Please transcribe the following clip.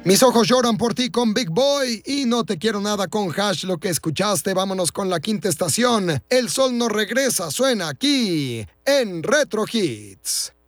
Mis ojos lloran por ti con Big Boy y No te quiero nada con Hash. Lo que escuchaste, vámonos con la quinta estación. El sol no regresa, suena aquí en Retro Hits.